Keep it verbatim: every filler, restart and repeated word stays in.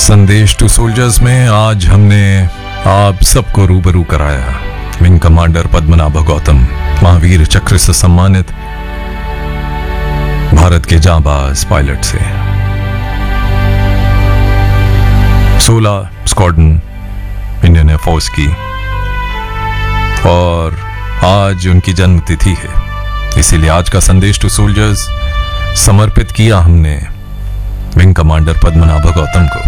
संदेश to soldiers में आज हमने आप सबको रूबरू कराया विंग कमांडर पद्मनाभ गौतम, महावीर चक्र से सम्मानित भारत के जांबाज पायलट से। सोलह स्क्वाड्रन इंडियन एयरफोर्स की, और आज उनकी जन्म तिथि है, इसीलिए आज का संदेश टू सोल्जर्स समर्पित किया हमने विंग कमांडर पद्मनाभ गौतम को।